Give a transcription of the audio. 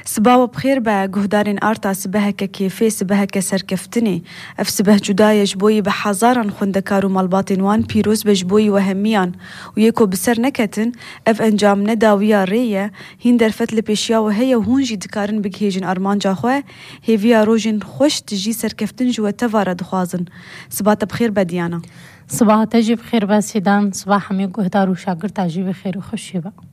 سباو بخير با جهدارين آرتا سبها ككيفي سبها كسركفتني اف سبه جدايا جبوي بحزارا خندكارو مالباطن وان بيروس بجبوي وهميان ويكو بسر نكتن اف انجام نداويا ريا هين درفت لبيشيا وهي وهونجي دكارن بجهيجن ارمان جاخوه هيفيا روجن خوش تجي سركفتن جوا تفارا دخوازن سبات بخير بديانا صباح تجي بخير بسيدان صباح همي جهدار وشاقر تجي بخير وخشي بقى